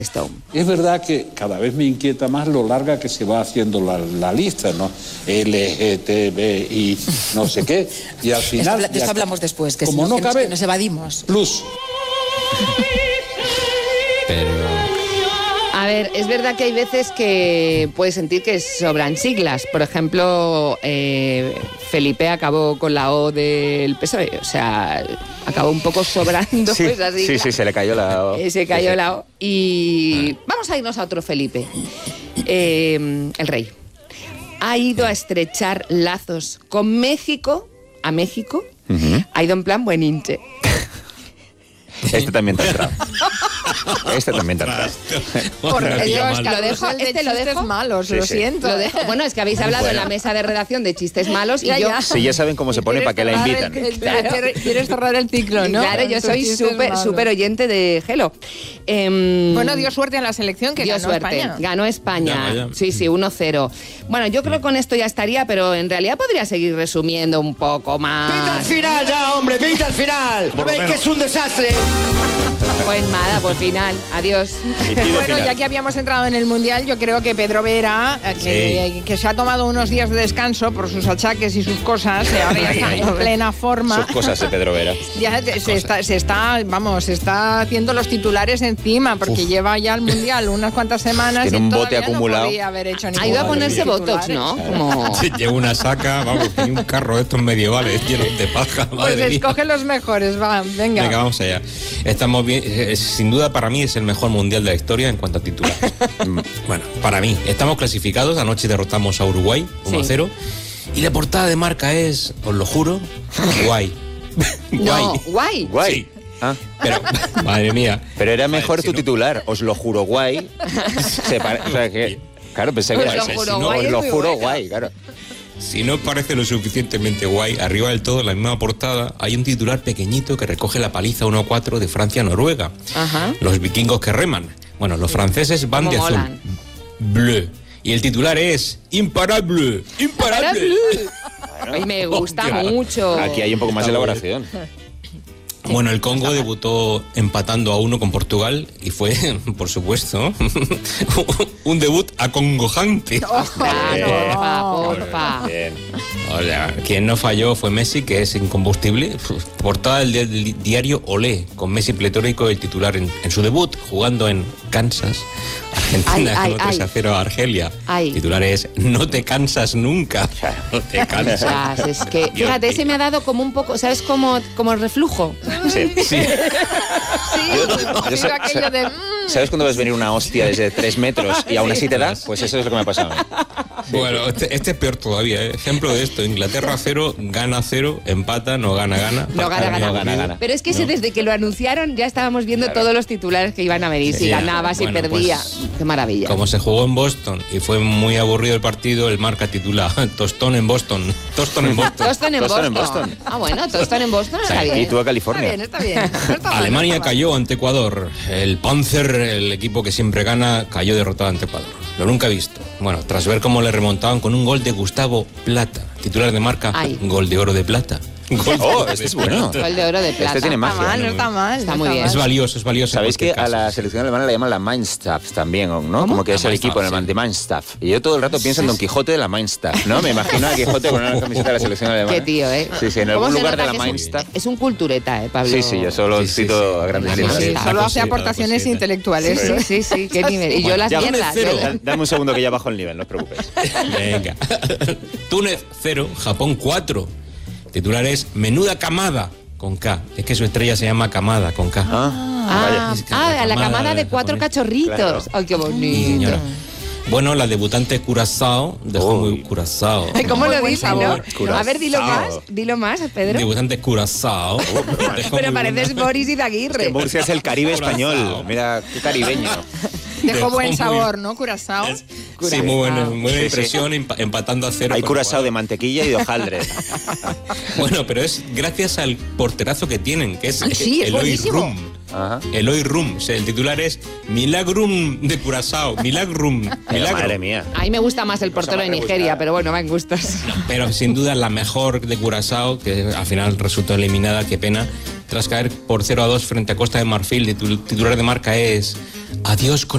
Stone. Es verdad que cada vez me inquieta más lo larga que se va haciendo la lista, ¿no? LGTB y no sé qué. Y al final... De esto hablamos después, que como no cabe, nos evadimos. Plus. A ver, es verdad que hay veces que puedes sentir que sobran siglas. Por ejemplo, Felipe acabó con la O del PSOE. O sea, acabó un poco sobrando esa sigla. Sí, se le cayó la O. Se cayó la O. Y vamos a irnos a otro Felipe. El rey ha ido a estrechar lazos con México, a México. Ha ido en plan buen hinche. Este también te ha entrado. Lo dejo. Este lo dejo malos, sí, lo sí. siento. Lo dejo. Bueno, es que habéis hablado en la mesa de redacción de chistes malos y yo... Sí, ya saben cómo se pone, para qué la invitan. Quieres cerrar el ciclo, ¿no? Claro, yo soy súper oyente de Gelo. Bueno, dio suerte en la selección, que ganó España. Ganó España. Sí, 1-0. Bueno, yo creo que con esto ya estaría, pero en realidad podría seguir resumiendo un poco más. ¡Pinta al final ya, hombre! ¡Pinta al final! ¿No veis que es un desastre? Pues nada, por final. Adiós. Bueno, ya que habíamos entrado en el Mundial, yo creo que Pedro Vera, que se ha tomado unos días de descanso por sus achaques y sus cosas, ahora ya está en plena forma. Sus cosas de Pedro Vera. Ya se está haciendo los titulares encima, porque lleva ya el Mundial unas cuantas semanas. Tiene y un bote todavía acumulado. No podía haber hecho ha ido a ponerse botox, ¿no? Como... Lleva una saca, vamos, tiene un carro de estos medievales llenos de paja. Pues escoge los mejores, venga. Venga, vamos allá. Estamos bien, sin duda para mí es el mejor mundial de la historia en cuanto a titulares. Bueno, para mí. Estamos clasificados, anoche derrotamos a Uruguay 1-0 y la portada de Marca es, os lo juro, guay. No, guay. Sí. Pero, madre mía. Pero era mejor tu titular, os lo juro, guay. O sea que, claro, pensé que era os lo juro, guay, claro. Si no parece lo suficientemente guay, arriba del todo, en la misma portada, hay un titular pequeñito que recoge la paliza 1-4 de Francia-Noruega. Los vikingos que reman. Bueno, los franceses van de azul. Bleu. Y el titular es imparable. Imparable. Ay, me gusta mucho. Aquí hay un poco más de elaboración. Bueno, el Congo debutó empatando a 1 con Portugal y fue, por supuesto, un debut acongojante. Porfa. O sea, quien no falló fue Messi, que es incombustible. Portada del diario Olé, con Messi pletórico, el titular en su debut, jugando en Kansas. Argentina ganó 3-0 a Argelia. Titular es, no te cansas nunca. No te cansas. Es que, fíjate, ese me ha dado como un poco, ¿sabes? Como el reflujo. Sí. Aquello de... ¿Sabes cuando ves venir una hostia desde 3 metros y aún así te da? Pues eso es lo que me ha pasado. Bueno, este es peor todavía. Ejemplo de esto: Inglaterra 0, gana 0, empata, no gana. No gana. Pero es que desde que lo anunciaron ya estábamos viendo todos los titulares que iban a venir. Si ganaba, si perdía. Pues, qué maravilla. Como se jugó en Boston y fue muy aburrido el partido, el Marca titula Tostón en Boston. Tostón en Boston. Ah, bueno, Tostón en Boston está bien. Y tú a California. Está bien. Alemania cayó ante Ecuador. El Panzer, el equipo que siempre gana, cayó derrotado ante Ecuador. Lo nunca he visto. Bueno, tras ver cómo le remontaban con un gol de Gustavo Plata, titular de Marca, gol de oro de plata. Este es bueno. Gol de oro de plata. Este tiene magia. No está mal. Está muy bien. Es valioso. Sabéis que a la selección alemana la llaman la Mainstaff también, ¿no? ¿Cómo? Como que es el equipo alemán de Mainstaff. Y yo todo el rato pienso en Don Quijote de la Mainstaff, ¿no? Me imagino a Quijote con una camiseta de la selección alemana. Qué tío, ¿eh? Sí, en algún lugar de la Mainstaff. Es un cultureta, Pablo. Sí, yo solo cito a grandes líneas. Solo hace aportaciones intelectuales. Sí, qué nivel. Y yo las mierdas. Dame un segundo que ya bajo el nivel, no os preocupéis. Venga. Túnez 0, Japón 4. Titular es Menuda Camada, con K. Es que su estrella se llama Camada, con K. A la camada de 4 cachorritos. Claro. Ay, qué bonito. Bueno, la debutante Curazao dejó muy Curazao. Ay, ¿cómo lo dices, no? A ver, dilo más, Pedro. Debutante Curazao. Pero pareces Boris Izaguirre. Que Murcia es el Caribe español. Mira, qué caribeño. Dejó buen sabor, ¿no? Curazao. Sí, muy buena impresión, empatando a 0. Hay Curazao de mantequilla y de hojaldre. Bueno, pero es gracias al porterazo que tienen, que es Eloy Rum. Eloy Rum. O sea, el titular es Milagrum de Curazao. Milagrum. Madre mía. A mí me gusta más el portero de Nigeria, pero bueno, va en gustos. Pero sin duda la mejor de Curazao, que al final resultó eliminada, qué pena, tras caer por 0-2 frente a Costa de Marfil. El titular de Marca es Adiós con